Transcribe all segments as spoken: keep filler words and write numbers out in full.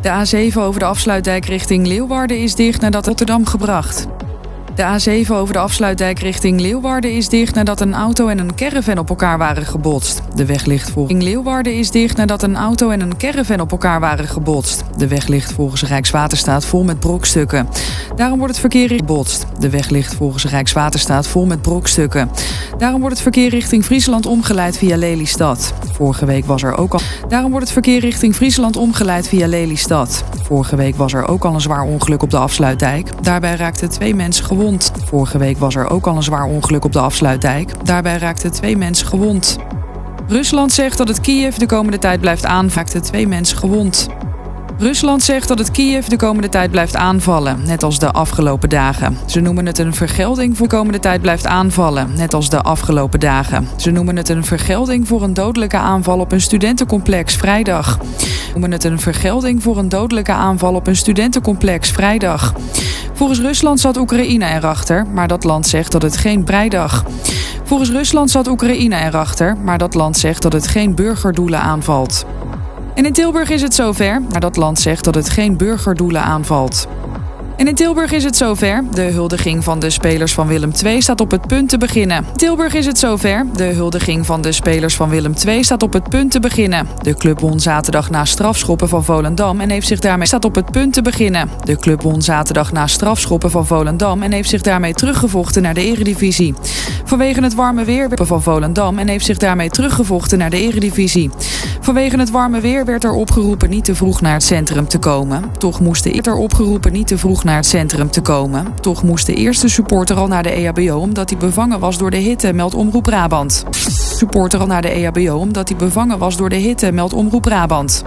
De A zeven over de afsluitdijk richting Leeuwarden is dicht nadat Rotterdam gebracht. De A zeven over de afsluitdijk richting Leeuwarden is dicht nadat een auto en een caravan op elkaar waren gebotst. De weg ligt volgens Leeuwarden is dicht nadat een auto en een caravan op elkaar waren gebotst. De weg ligt volgens Rijkswaterstaat vol met brokstukken. Daarom wordt het verkeer gebotst. De weg ligt volgens Rijkswaterstaat vol met brokstukken. Daarom wordt het verkeer richting Friesland omgeleid via Lelystad. Vorige week was er ook al. Daarom wordt het verkeer richting Friesland omgeleid via Lelystad. Vorige week was er ook al een zwaar ongeluk op de afsluitdijk. Daarbij raakten twee mensen gewond. Vorige week was er ook al een zwaar ongeluk op de afsluitdijk. Daarbij raakten twee mensen gewond. Rusland zegt dat het Kiev de komende tijd blijft aanvallen. Raakten twee mensen gewond. Rusland zegt dat het Kiev de komende tijd blijft aanvallen, net als de afgelopen dagen. Ze noemen het een vergelding voor de komende tijd blijft aanvallen, net als de afgelopen dagen. Ze noemen het een vergelding voor een dodelijke aanval op een studentencomplex vrijdag. Ze noemen het een vergelding voor een dodelijke aanval op een studentencomplex vrijdag. Volgens Rusland zat Oekraïne erachter, maar dat land zegt dat het geen vrijdag. Volgens Rusland zat Oekraïne erachter, maar dat land zegt dat het geen burgerdoelen aanvalt. En in Tilburg is het zover, maar dat land zegt dat het geen burgerdoelen aanvalt. En in Tilburg is het zover. De huldiging van de spelers van Willem twee staat op het punt te beginnen. In Tilburg is het zover. De huldiging van de spelers van Willem twee staat op het punt te beginnen. De club won zaterdag na strafschoppen van Volendam en heeft zich daarmee staat op het punt te beginnen. De club won zaterdag na strafschoppen van Volendam en heeft zich daarmee teruggevochten naar de Eredivisie. Vanwege het warme weer van Volendam en heeft zich daarmee teruggevochten naar de Eredivisie. Vanwege het warme weer werd er opgeroepen niet te vroeg naar het centrum te komen. Toch moest de er opgeroepen niet te vroeg naar het centrum te komen. Toch moest de eerste supporter al naar de E H B O omdat hij bevangen was door de hitte, meldt Omroep Brabant. Supporter al naar de E H B O omdat hij bevangen was door de hitte, meldt Omroep Brabant.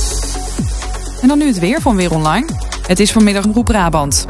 En dan nu het weer van Weer Online. Het is vanmiddag Omroep Brabant.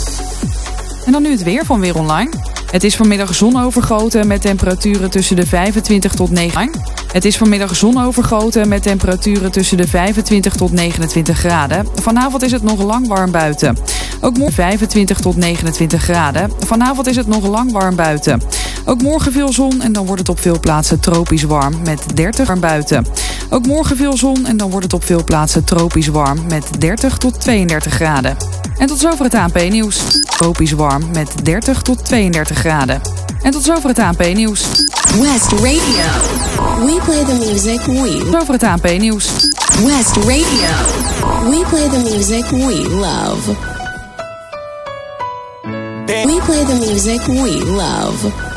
En dan nu het weer van Weer Online. Het is vanmiddag zonovergoten met temperaturen tussen de vijfentwintig tot negenentwintig. Het is vanmiddag zonovergoten met temperaturen tussen de vijfentwintig tot negenentwintig graden. Vanavond is het nog lang warm buiten. Ook morgen vijfentwintig tot negenentwintig graden. Vanavond is het nog lang warm buiten. Ook morgen veel zon en dan wordt het op veel plaatsen tropisch warm met dertig warm buiten. Ook morgen veel zon en dan wordt het op veel plaatsen tropisch warm met dertig tot tweeëndertig graden. En tot zover het A N P-nieuws. Tropisch warm met dertig tot tweeëndertig graden. En tot zover het A N P-nieuws. West Radio. We play the music we Tot over het A N P-nieuws. West Radio. We play the music we love. We play the music we love.